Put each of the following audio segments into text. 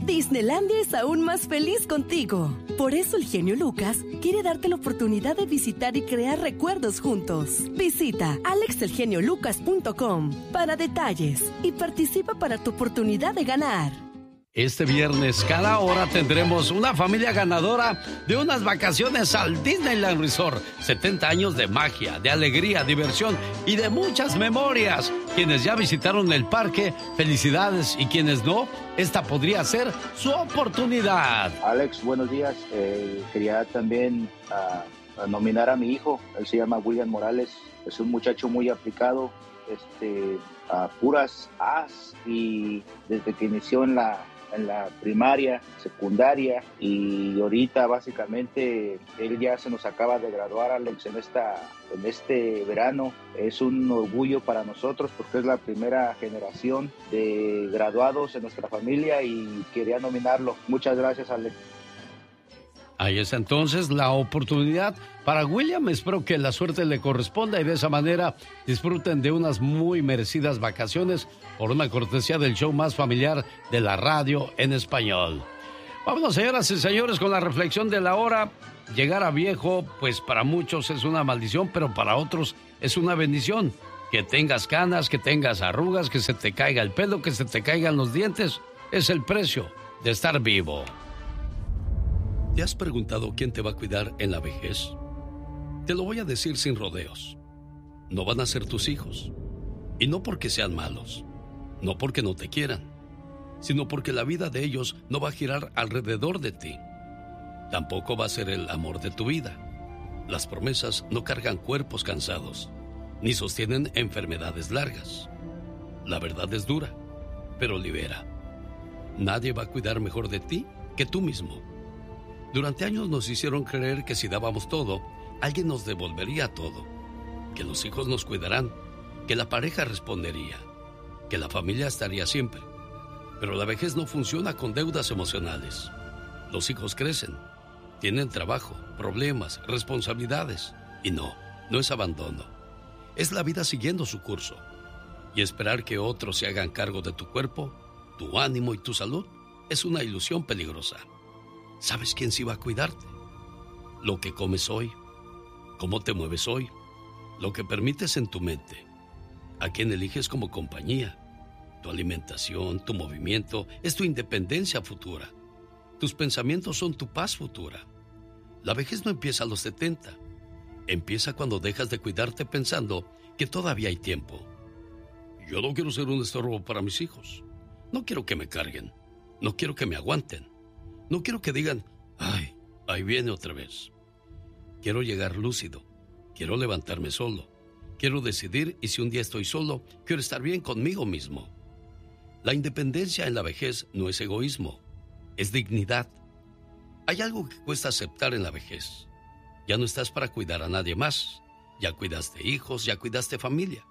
Disneylandia es aún más feliz contigo. Por eso el genio Lucas quiere darte la oportunidad de visitar y crear recuerdos juntos. Visita alexelgeniolucas.com para detalles y participa para tu oportunidad de ganar. Este viernes, cada hora tendremos una familia ganadora de unas vacaciones al Disneyland Resort. 70 años de magia, de alegría, diversión y de muchas memorias. Quienes ya visitaron el parque, felicidades. Y quienes no, esta podría ser su oportunidad. Alex, buenos días. Quería también nominar a mi hijo. Él se llama William Morales. Es un muchacho muy aplicado, a puras A's, y desde que inició en la primaria, secundaria, y ahorita básicamente él ya se nos acaba de graduar, Alex, en este verano. Es un orgullo para nosotros porque es la primera generación de graduados en nuestra familia y quería nominarlo. Muchas gracias, Alex. Ahí es entonces la oportunidad para William. Espero que la suerte le corresponda y de esa manera disfruten de unas muy merecidas vacaciones por una cortesía del show más familiar de la radio en español. Vámonos, señoras y señores, con la reflexión de la hora. Llegar a viejo, pues para muchos es una maldición, pero para otros es una bendición. Que tengas canas, que tengas arrugas, que se te caiga el pelo, que se te caigan los dientes, es el precio de estar vivo. ¿Te has preguntado quién te va a cuidar en la vejez? Te lo voy a decir sin rodeos. No van a ser tus hijos. Y no porque sean malos, no porque no te quieran, sino porque la vida de ellos no va a girar alrededor de ti. Tampoco va a ser el amor de tu vida. Las promesas no cargan cuerpos cansados, ni sostienen enfermedades largas. La verdad es dura, pero libera. Nadie va a cuidar mejor de ti que tú mismo. Durante años nos hicieron creer que si dábamos todo, alguien nos devolvería todo, que los hijos nos cuidarán, que la pareja respondería, que la familia estaría siempre. Pero la vejez no funciona con deudas emocionales. Los hijos crecen, tienen trabajo, problemas, responsabilidades. Y no es abandono. Es la vida siguiendo su curso. Y esperar que otros se hagan cargo de tu cuerpo, tu ánimo y tu salud es una ilusión peligrosa. ¿Sabes quién sí va a cuidarte? Lo que comes hoy, cómo te mueves hoy, lo que permites en tu mente, a quién eliges como compañía. Tu alimentación, tu movimiento, es tu independencia futura. Tus pensamientos son tu paz futura. La vejez no empieza a los 70. Empieza cuando dejas de cuidarte pensando que todavía hay tiempo. Yo no quiero ser un estorbo para mis hijos. No quiero que me carguen. No quiero que me aguanten. No quiero que digan, ay, ahí viene otra vez. Quiero llegar lúcido. Quiero levantarme solo. Quiero decidir, y si un día estoy solo, quiero estar bien conmigo mismo. La independencia en la vejez no es egoísmo, es dignidad. Hay algo que cuesta aceptar en la vejez. Ya no estás para cuidar a nadie más. Ya cuidaste hijos, ya cuidaste familia.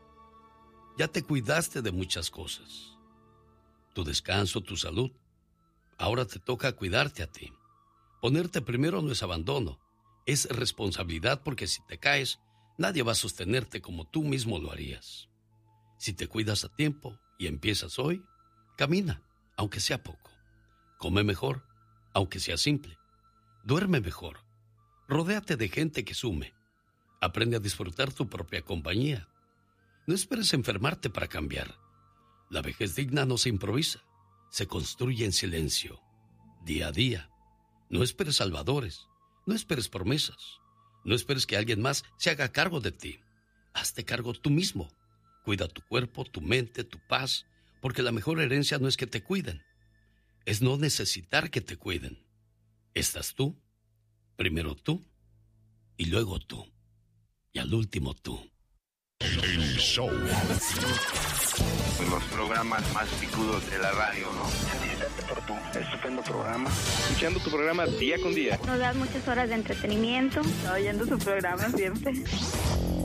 Ya te cuidaste de muchas cosas. Tu descanso, tu salud. Ahora te toca cuidarte a ti. Ponerte primero no es abandono, es responsabilidad, porque si te caes, nadie va a sostenerte como tú mismo lo harías. Si te cuidas a tiempo y empiezas hoy, camina, aunque sea poco. Come mejor, aunque sea simple. Duerme mejor. Rodéate de gente que sume. Aprende a disfrutar tu propia compañía. No esperes enfermarte para cambiar. La vejez digna no se improvisa. Se construye en silencio, día a día. No esperes salvadores, no esperes promesas, no esperes que alguien más se haga cargo de ti. Hazte cargo tú mismo. Cuida tu cuerpo, tu mente, tu paz, porque la mejor herencia no es que te cuiden, es no necesitar que te cuiden. Estás tú, primero tú, y luego tú, y al último tú. El show. Los programas más picudos de la radio, ¿no? Felicitarte por tu estupendo programa. Escuchando tu programa día con día. Nos das muchas horas de entretenimiento. Oyendo tu programa siempre.